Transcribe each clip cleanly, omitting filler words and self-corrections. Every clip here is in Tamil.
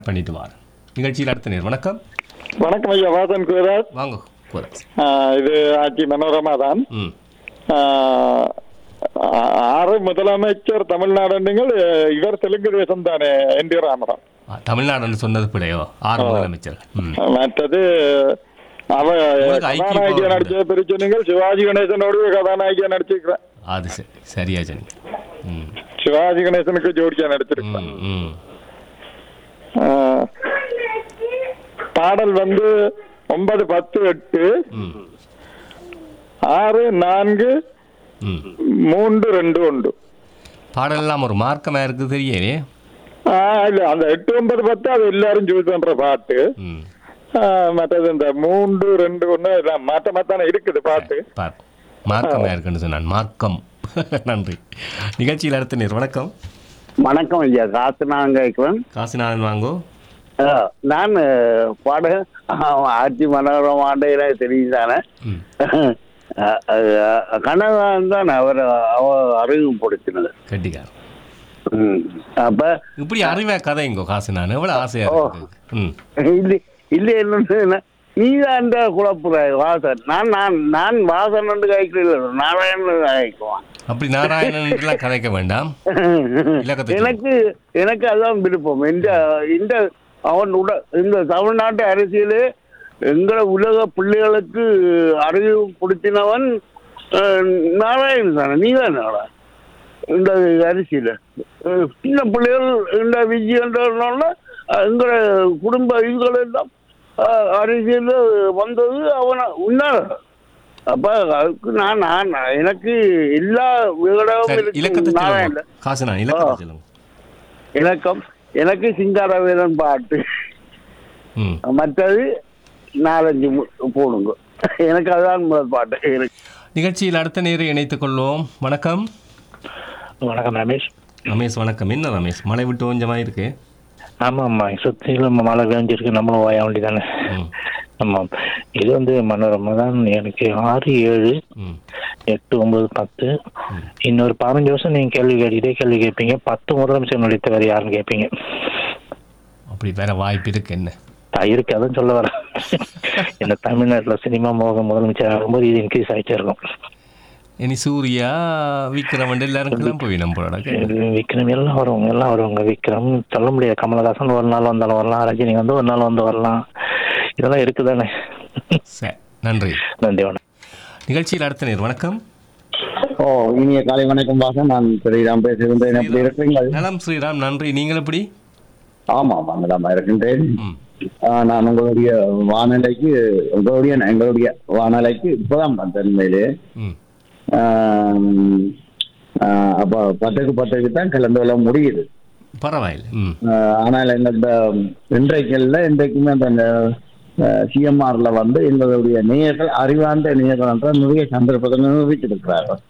பண்ணிட்டு வார் நிகழ்ச்சியில் அடுத்த நேர். வணக்கம். வணக்கம் ஐயா, வாசன் குவராஜ். வாங்க குவராஜ். இது ஆட்சி மனோரமா தான். ஆறு முதலமைச்சர் தமிழ்நாடுங்கள், இவர் தெலுங்கு தேசம் தானே, என் டி ராமராவ். தமிழ்நாடு சொன்னது பிழையோ? ஆறு முதலமைச்சர். மற்றது கதாநாயகியா நடிச்ச பிரிச்சுனீங்கள், சிவாஜி கணேசனோடு கதாநாயகியா நடிச்சிருக்கிறேன். அது சரி, சரியா சொன்னீங்க. சிவாஜி கணேசனுக்கு ஜோடியா நடிச்சிருக்கேன். பாடல் 9, 10, 8, 6, 4, 3, 2, 1. பாடல் எல்லாம் ஒரு மார்க்கமா இருக்கு தெரியலே. இல்ல, அந்த 8, 9, 10 அது எல்லாரும் சூஸ் பண்ற பாட்டு. மற்றது இந்த 3, 2, 1 மாத்த மாத்தான இருக்குது பாட்டு. மார்க்கமா இருக்குன்னு சொன்னான். மார்க்கம். நன்றி. நிகழ்ச்சியில் அடுத்த நேர். வணக்கம். வணக்கம் ஐயா, காசுநாதன் கேட்குறேன். காசுநாதன் வாங்கோ. நான் பாட ஆட்சி மனோரமா ஆண்டையில தெரியும் தானே. கண்ணதான் தான் அவர் அறிமுகப்படுத்தினது. கட்டிக்கார். அப்ப இப்படி அறிவா கதை இங்கோ காசுநாதன் எவ்வளவு ஆசையா இல்ல இல்ல, என்ன நீதான் குழப்புற வாசன். நான் வாசன் என்று காய்க்கிறேன், நாராயணன் காய்க்குவான். அப்படி நாராயணன் கதைக்க வேண்டாம். எனக்கு அதான் விருப்பம். இந்த அவன் இந்த தமிழ்நாட்டு அரசியலே எங்களை உலக பிள்ளைகளுக்கு அறிவுப்படுத்தினவன் நாராயணன் தானே. நீதானடா இந்த அரசியல சின்ன பிள்ளைகள் இந்த விஜயன்றதுனால எங்களை குடும்ப இதுகள் எல்லாம் அரசியல் வந்தது அவனை உன்னால. அப்ப அதுக்கு நான் எனக்கு எல்லா இலக்கம் எனக்கு சிங்காரவேலன் பாட்டு, மற்றது 4-5 போடுங்க. எனக்கு அதுதான் முதல் பாட்டு. நிகழ்ச்சியில் அடுத்த நேரம் இணைத்துக் கொள்வோம். வணக்கம். வணக்கம் ரமேஷ். ரமேஷ் வணக்கம். என்ன ரமேஷ், மழை விட்டு கொஞ்சமா இருக்கு? ஆமாம்மா, சுற்றிலும் மழை பெஞ்சிருக்கு, நம்மளும் வாய வேண்டி தானே. ஆமாம், இது மனோரமா தான். எனக்கு 6, 7, 8, 9, 10 இன்னொரு 15 வருஷம் நீங்க கேள்வி கேட்பீங்க. 10 முதலமைச்சர் நடித்தவர் யாருன்னு கேட்பீங்க. அப்படி வேற வாய்ப்பு இருக்கு? என்ன இருக்கு, அதான் சொல்ல வர. இந்த தமிழ்நாட்டுல சினிமா மோகம் முதலமைச்சர் ஆகும்போது இது இன்க்ரீஸ் ஆகிட்டே இருக்கும். இனி சூர்யா, விக்ரம் எல்லாரும் போய் நம்மளோட விக்ரம் எல்லாம் வருவாங்க. விக்ரம் சொல்ல முடியாது. கமலஹாசன் ஒரு நாள் வந்தாலும் வரலாம், ரஜினி ஒரு நாள் வரலாம். இதெல்லாம் இருக்குதானே. நன்றி. நன்றி. வணக்கம். நிகழ்ச்சியில் அடுத்த நேர். வணக்கம். இனிய காலை வணக்கம் வாசன். நான் ஸ்ரீராம் பேசுகின்றேன். எப்படி இருக்கீங்க? நலம் ஸ்ரீராம், நன்றி. நீங்கள் எப்படி? ஆமா, நலமா இருக்கின்றேன். நான் உங்களுடைய வானலைக்கு இப்பதான் தன்மையிலே அப்ப 10க்கு தான் கலந்து கொள்ள முடியுது. பரவாயில்லை. ஆனால் இன்றைக்குமே அந்த சிஎம்ஆர்ல எங்களுடைய நேயர்கள் அறிவார்ந்த நேயர்கள் என்ற நிறைய சந்தர்ப்பத்தை நிரூபித்திருக்கிறார்கள்.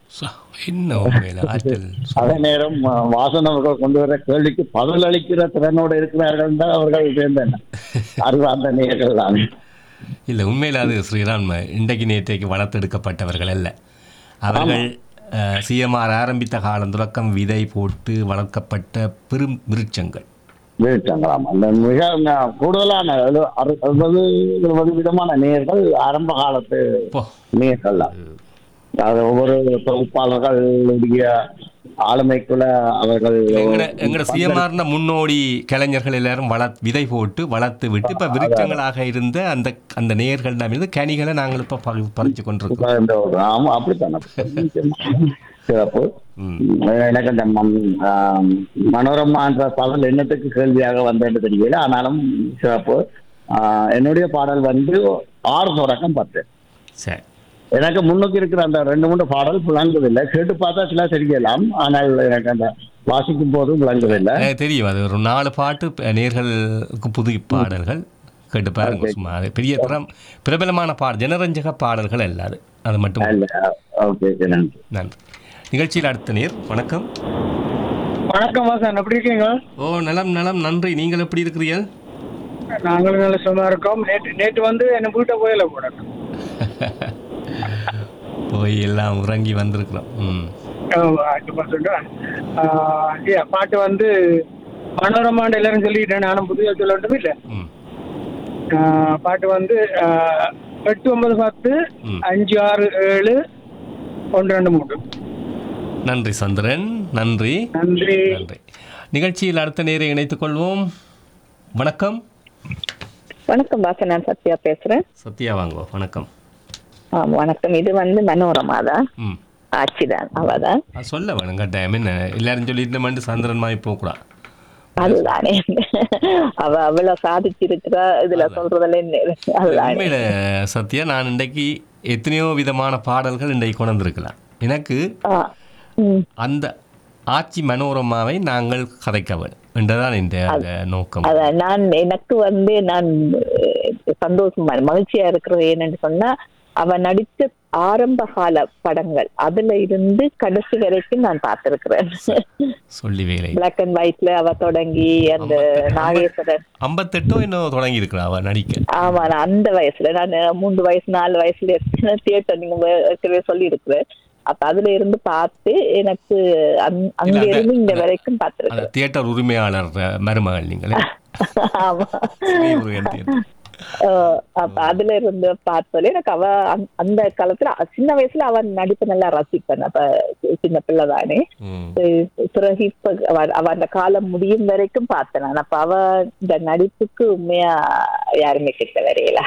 அதே நேரம் வாசன் அவர்கள் கொண்டு வர கேள்விக்கு பதில் அளிக்கிற திறனோடு இருக்கிறார்கள் தான் அவர்கள் சேர்ந்த அறிவார்ந்த நேயர்கள் தான். இல்லை, உண்மையில் அது ஸ்ரீராம் இன்றைக்கு நேற்றைக்கு வளர்த்தெடுக்கப்பட்டவர்கள் அல்ல. அவர்கள் சிஎம்ஆர் ஆரம்பித்த காலம் தொடக்கம் விதை போட்டு வளர்க்கப்பட்ட பெரும் விருட்சங்கள். அந்த மிக கூடுதலான 60 விதமான நேயர்கள் ஆரம்ப காலத்து நேயர்கள் தான். அது ஒவ்வொரு தொகுப்பாளர்களுடைய ஆளுமைக்குள்ள அவர்கள் எங்கட சிஎம்ஆர்ன முன்னோடி கலைஞர்கள் எல்லாரும் விதை போட்டு வளர்த்து விட்டு இப்ப விருட்சங்களாக இருந்த அந்த நேயர்கள் கனிகளை நாங்கள் இப்ப பறிச்சு கொண்டிருக்கோம். அப்படித்தானே சிறப்பு. எனக்கு அந்த மனோரமா என்ற பாடல் என்னத்துக்கு கேள்வியாக வந்தேன்னு தெரியல, ஆனாலும் சிறப்பு. என்னுடைய பாடல் 6 தொடக்கம் 10. சரி, எனக்கு முன்னுக்கு இருக்கிற அந்த 2-3 பாடல் விளங்குவதில்லை. கேட்டு பார்த்தா சில தெரியலாம், ஆனால் எனக்கு அந்த வாசிக்கும் போதும் விளங்குவதில்லை. தெரியும், அது ஒரு 4 பாட்டு நேர்களுக்கு புது பாடல்கள் கேட்டு பாருங்க. சும்மா அது பெரிய பிரபலமான ஜனரஞ்சக பாடல்கள் அல்லாது அது மட்டும். நன்றி. நிகழ்ச்சியில் அடுத்த நேர். வணக்கம். வணக்கம் வாசன், எப்படி இருக்கீங்க? நலம் நலம், நன்றி. நீங்கள் எப்படி இருக்கிறீர்கள்? நாங்களும் நல்ல சும்மா இருக்கோம். நேற்று என்ன வீட்டை போயில போட போய் எல்லாம் உறங்கி வந்திருக்கிறோம். பாட்டு மனோரமாண்டு எல்லாரும் சொல்லிட்டேன், நானும் புதுசாக சொல்லட்டும் இல்லை. பாட்டு வந்து 8 9 10 5 6 7 1 2 3. நன்றி சந்திரன், நன்றி நன்றி. நன்றி. நிகழ்ச்சியில் அடுத்த நேரை இணைத்துக் கொள்வோம். வணக்கம். வணக்கம் பாச, நான் சத்யா பேசுறேன். சத்யா வாங்கோ. வணக்கம். வணக்கம். இது வந்து மனோரமா தான், ஆட்சிதான், அவதான் சொல்ல வேணும் கட்டாயம். என்ன எல்லாரும் சொல்லிட்டு சந்திரன் மாதிரி போகக்கூடாது. அதுதானே, அவ அவ்வளவு சாதிச்சிருக்கிறா, இதுல சொல்றதுல உண்மையில சத்யா, நான் இன்றைக்கு எத்தனையோ விதமான பாடல்கள் இன்றைக்கு கொண்டு வந்திருக்கலாம். எனக்கு அந்த ஆட்சி மனோரமாவை நாங்கள் கதைக்க வேண்டும் என்றுதான் இந்த நோக்கம். நான் எனக்கு வந்து நான் சந்தோஷமா மகிழ்ச்சியா இருக்கிறது என்னன்னு சொன்னா, அவ நடித்த ஆரம்ப கால படங்கள் அதுல இருந்து கடைசி வரைக்கும் நான் பார்த்திருக்கிறேன். சொல்லி வேலை பிளாக் அண்ட் ஒயிட்ல அவ தொடங்கி அந்த நாகேஸ்வரன் 58 இன்னும் தொடங்கி இருக்கிறா அவ நடிக்க. ஆமா, நான் அந்த வயசுல, நான் 3 வயசு 4 வயசுல தியேட்டர் நீங்க சொல்லி இருக்கிறேன். அப்ப அதுல இருந்து பார்த்து எனக்கு அங்க இருந்து இங்க வரைக்கும் பார்த்திருக்கேன். தியேட்டர் உரிமையாளர் மருமகள் நீங்களே. ஆமா, அப்ப அதுல இருந்து பார்த்தோம். எனக்கு அவ அந்த காலத்துல சின்ன வயசுல அவன் நடிப்பு நல்லா ரசிப்பேன். அப்ப சின்ன பிள்ளைதானே. பிறகு இப்ப அவ அந்த காலம் முடியும் வரைக்கும் பார்த்தேன் நான். அப்ப அவ இந்த நடிப்புக்கு உண்மையா யாருமே கிட்ட வரையல.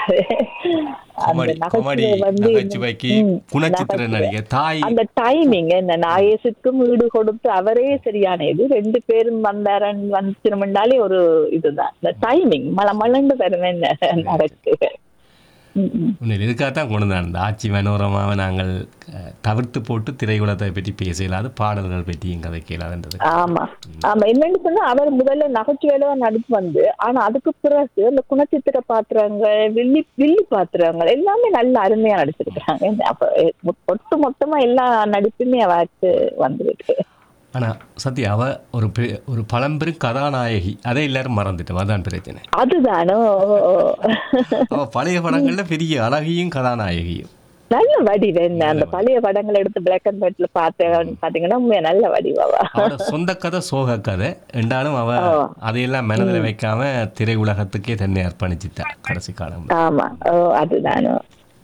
அந்த டைமிங் என்ன, நாகேஷுக்கும் வீடு கொடுத்து அவரே சரியான இது, 2 பேரும் வந்துச்சிருந்தாலே ஒரு இதுதான். இந்த டைமிங் மலண்டு தருவேன் நடக்கு. இதுக்காகத்தான் கொண்டு தான் இந்த ஆட்சி மனோரமாவை நாங்கள் தவிர்த்து போட்டு திரையுலகத்தை பற்றி பேசலாது, பாடல்கள் பற்றியும் கதை கேளாதுன்றது. ஆமா ஆமா, என்னன்னு சொன்னா அவர் முதல்ல நகைச்சுவையில நடிப்பு வந்து, ஆனா அதுக்கு பிறகு அந்த குணச்சித்திர பாத்திரங்கள், வில்லி பாத்திரங்கள் எல்லாமே நல்ல அருமையா நடிச்சிருக்கிறாங்க. அப்ப ஒட்டு மொத்தமா எல்லா நடிப்புமே அவருக்கு வந்துருக்கு. ஆனால் சத்யா, அவ ஒரு பழம்பெரும் கதாநாயகி, அதை எல்லாரும் மறந்துட்டோம். அதான் பிரச்சனை. அதுதானோ, அவ பழைய படங்கள்ல பெரிய அழகியும் கதாநாயகியும் நல்ல வடிவம். அந்த பழைய படங்களை எடுத்து பிளாக் அண்ட் ஒயிட்ல பாத்தீங்கன்னா நல்ல வடிவாவா. அவட சொந்த கதை சோக கதை என்றாலும் அவ அதையெல்லாம் மனதில் வைக்காம திரை உலகத்துக்கே தன்னை அர்ப்பணிச்சுட்டா கடைசி காலம். ஆமா, அதுதானோ.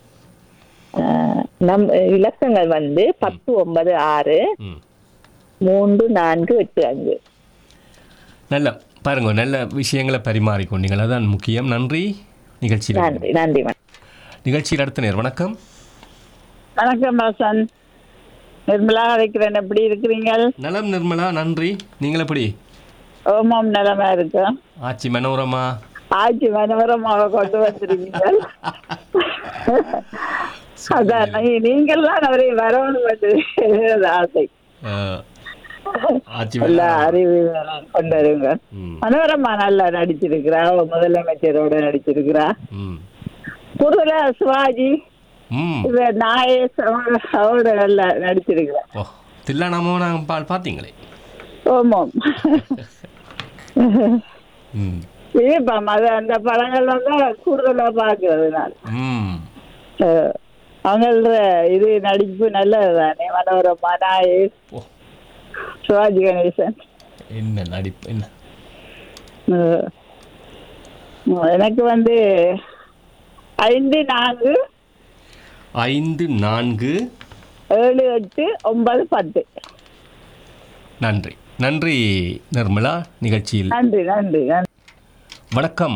நம் இலக்கங்கள் வந்து 10 9 6 3 4 8 5. நல்ல பாருங்க, நல்ல விஷயங்களை பரிமாறிக்கொண்டீங்களா, தான் முக்கியம். நன்றி. நிகழ்ச்சியில் நன்றி நன்றி. நிகழ்ச்சியில் அடுத்த நேர். வணக்கம். வணக்கம் பாசன், நிர்மலா அழைக்கிறேன். எப்படி இருக்கிறீங்க? நலம் நிர்மலா, நன்றி. நீங்கள் எப்படி? ஓமாம், நலமா இருக்கு. ஆட்சி மனோரமா கொண்டு வந்திருக்கீங்க. அதான் நீங்கள்லாம் அவரை வரணும் ஆசை. அறிவு கொண்டு வருங்க. மனோரமா நல்லா நடிச்சிருக்கிறா, முதலமைச்சரோட நடிச்சிருக்கிறா. புதுல சிவாஜி நாயேஷ் அவரோட நல்லா நடிச்சிருக்கிறா. தில்லானாமோ நாங்கள் பார்த்தீங்களே. ஓமாம், விருப்பம் அது. அந்த படங்கள் வந்து கூடுதலா பாக்குறது நான். அவங்கள இது நடிப்பு நல்லதுதானே. மனோரமா, நாயேஷ், சிவாஜி கணேசன் என்ன நடிப்பு என்ன. எனக்கு வந்து 5 4 7 8 9 10. நன்றி நன்றி நிர்மலா. நிகழ்ச்சியில் நன்றி நன்றி. வணக்கம்.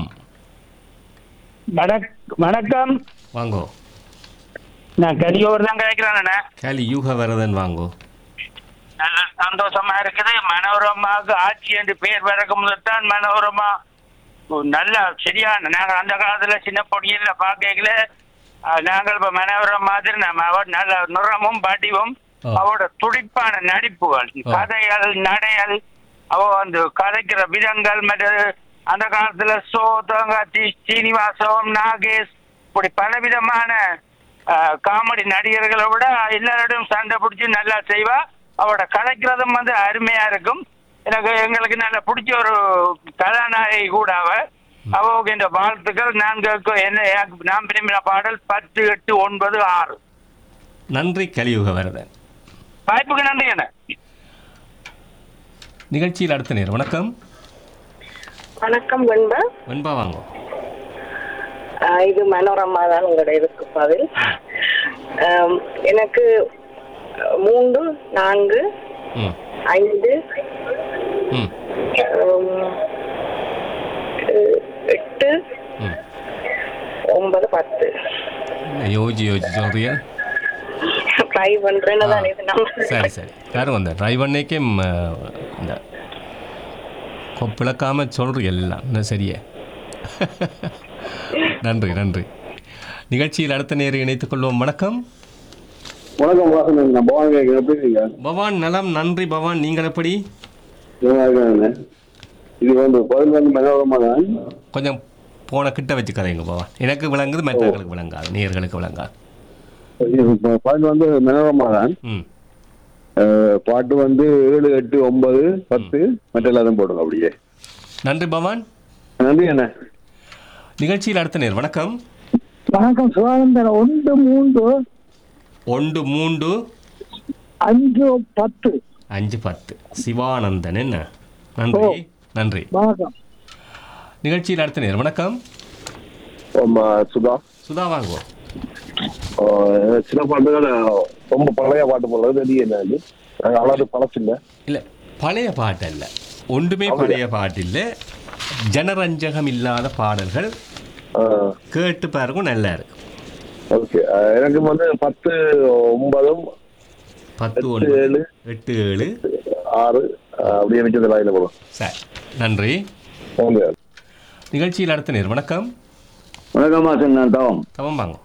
வணக்கம். வாங்கோ. நான் கலியோர் தான் கிடைக்கிறேன். கலி யூக வரதன் வாங்கோ. நல்ல சந்தோஷமா இருக்குது. மனோரமாவுக்கு ஆட்சி என்று பெயர் வரக்கு முதல்தான் மனோரமா நல்ல சரியான, நாங்கள் அந்த காலத்துல சின்ன பொடியில பார்க்கல. நாங்கள் இப்ப மனோரமா மாதிரி நம்ம அவர் நல்ல நிறமும் வடிவும், அவரோட துடிப்பான நடிப்புகள், கதைகள், நடைகள், அவ வந்து கதைக்கிற விதங்கள், மற்ற அந்த காலத்துல தங்காச்சி, சீனிவாசம், நாகேஷ், இப்படி பலவிதமான காமெடி நடிகர்களை விட எல்லாரோடையும் சண்டை பிடிச்சி நல்லா செய்வா. அவரோட கதைக்கிறதும் வந்து அருமையா இருக்கும். எங்களுக்கு நல்ல பிடிச்ச ஒரு கதாநாயகி கூட அவ என்ற வாழ்த்துக்கள். நான் விரும்பின பாடல் 10 8 9 6. நன்றி கலியுக வரதன். வாய்ப்புக்கு நன்றி. என்ன நிகழ்ச்சியில் அடுத்த நேரம். வணக்கம். வணக்கம் வெண்பா. வெண்பா வாங்க. இது மனோரமா தான் உங்களோட இதுக்கு பதில். எனக்கு 3, 4, 5, 8, 9, 10. யோஜி சொல்றியா? ட்ரை பண்றேன்னு தான் இது நம்ம. சரி சரி, யாரும் வந்த ட்ரை பண்ணேக்கே இந்த கொப்பிழக்காம சொல்கிறீங்க எல்லாம் என்ன சரியே. நன்றி நன்றி. நிகழ்ச்சியில் அடுத்த நேரம் இணைத்துக் கொள்வோம். வணக்கம். வணக்கம் வாசன், நான் பவான் கேட்குறேன். எப்படி இருக்கீங்க? பவான் நலம், நன்றி பவான். நீங்கள் எப்படி? இது வந்து பதில் வந்து மனோரமா தான். கொஞ்சம் போன கிட்ட வச்சு கதைங்க பவான். எனக்கு விளங்குது, மற்றவர்களுக்கு விளங்காது, நேயர்களுக்கு விளங்காது. பாட்டு வந்து மனோரமா தான். பாட்டு வந்து 7, 8, 9, 10 மற்ற எல்லாரும் போடுங்க அப்படியே. நன்றி பவான். நன்றி அண்ணா. நிகழ்ச்சியில் அடுத்த நேர். வணக்கம். வணக்கம் சிவானந்தன். 1, 3, 1, 3, 5, 10. 5, 10 சிவானந்தன். என்ன? நன்றி நன்றி. வணக்கம். நிகழ்ச்சியில் அடுத்த நேர். வணக்கம். சுதா. சுதா வாங்குவோம். சில பாட்டுகள் ரொம்ப பழைய பாட்டு போடுறது தெரியல. அவ்வளவு பழசு இல்லை. இல்லை பழைய பாட்டு அல்ல, ஒன்றுமே பழைய பாட்டு இல்லை. ஜனரஞ்சகம் இல்லாத பாடல்கள் கேட்டு பாருங்க, நல்லா இருக்கு. ஓகே, எனக்கு வந்து 10, 9, 10, 9, 8, 7, 6 அப்படியே மிச்சது லைனில் போடும். சரி நன்றி. நிகழ்ச்சியில் அடுத்த நேர். வணக்கம். வணக்கம் மாசன், நான் தவம் வாங்க.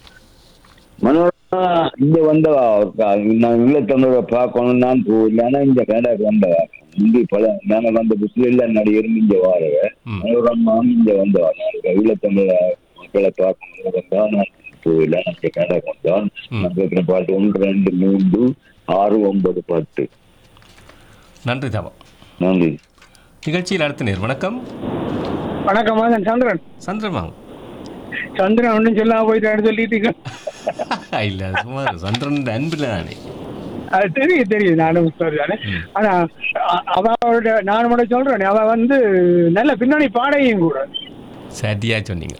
மனோரமா இங்க வந்தவா நான் உள்ளத்தன்னோட பார்க்கணும் தான் போகல. ஆனா இந்த கனடாக்கு வந்தவா இங்கே பல நாங்கள் வந்த புதுசுல எல்லாம் நடிகரும் இங்க வாரவ. மனோரமா இங்க வந்தவா நான் உள்ளத்தன்னோட மக்களை பார்க்கணும் வந்தா. நான் போகல, நான் கனடாக்கு வந்தான். நான் கேட்கிற பாட்டு 1, 2, 3, 6, 9, 10. நன்றி தவம். நன்றி. நிகழ்ச்சியில் அடுத்த நேர். வணக்கம். வணக்கம் மாதன். சந்திரன். சந்திரன் வாங்க. சந்திரன் ஒன்றும் சொல்லாம போயிட்டான்னு சொல்லிட்டீங்க. இல்ல சும்மா சந்திரன் அன்புல தானே. அது தெரியும் நானும் தானே. ஆனா அவளோட நான் மட்டும் சொல்றேன், அவ வந்து நல்ல பின்னணி பாடையும் கூட. சரியா சொன்னீங்க.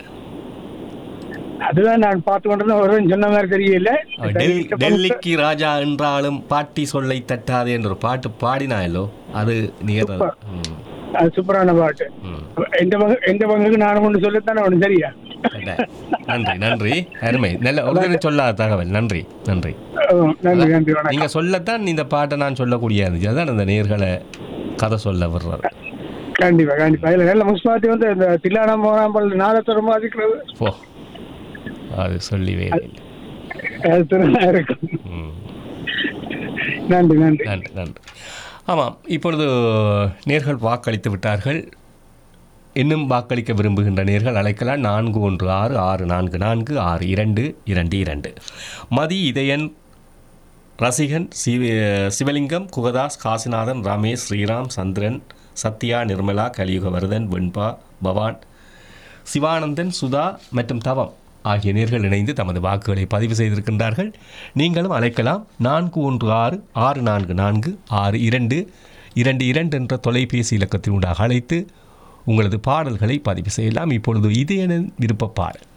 அதுதான் நான் பார்த்து கொண்டிருந்தேன். ஒரு சொன்ன மாதிரி தெரியல. டெல்லிக்கு ராஜா என்றாலும் பாட்டி சொல்லை தட்டாதே என்ற ஒரு பாட்டு பாடினாயல்லோ, அது நீங்க சூப்பரான பாட்டு. எந்த பங்குக்கு நானும் ஒன்று சொல்லத்தானே ஒன்று. சரியா? நன்றி நன்றி. அருமை. நல்ல ஒரு சொல்லாத தகவல். நன்றி நன்றி. நீங்க சொல்லத்தான் இந்த பாட்டை நான் சொல்லக்கூடிய இருந்துச்சு. அதான் அந்த நேர்களை கதை சொல்ல வர்றாரு. கண்டிப்பா கண்டிப்பா. இல்ல நல்ல முஸ்பாத்தி வந்து இந்த தில்லானம் போனாம்பல் நாதத்தோட மாதிரிக்கிறது. ஓ, அது சொல்லி வேறு இருக்கும். நன்றி நன்றி நன்றி நன்றி. ஆமாம், இப்பொழுது நேர்கள் வாக்களித்து விட்டார்கள். இன்னும் வாக்களிக்க விரும்புகின்ற நேர்கள் அழைக்கலாம். 4166446222. மதி, இதயன், ரசிகன், சிவலிங்கம், குகதாஸ், காசிநாதன், ரமேஷ், ஸ்ரீராம், சந்திரன், சத்யா, நிர்மலா, கலியுகவர்தன், வெண்பா, பவான், சிவானந்தன், சுதா மற்றும் தவம் ஆகிய நேர்கள் இணைந்து தமது வாக்குகளை பதிவு செய்திருக்கின்றார்கள். நீங்களும் அழைக்கலாம். 4166446222 என்ற தொலைபேசி இலக்கத்தினூடாக அழைத்து உங்களது பாடல்களை பதிவு செய்யலாம். இப்பொழுது இது என விருப்ப பாடல்.